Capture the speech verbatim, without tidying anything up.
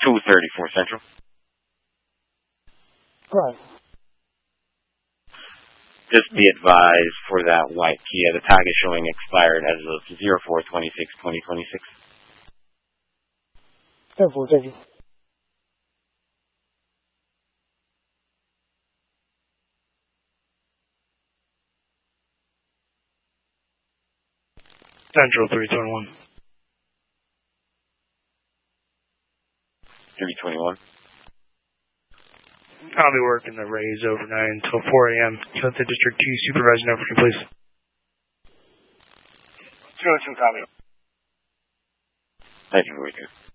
two thirty-four Central. Right. Just be advised for that white Kia, the tag is showing expired as of zero four twenty-six twenty twenty-six. ten four, thank you. Central three twenty-one. three twenty-one. I'll be working the Rays overnight until four A M Let the District two Supervisor know for you, please. two oh two, copy. Thank you, Roger.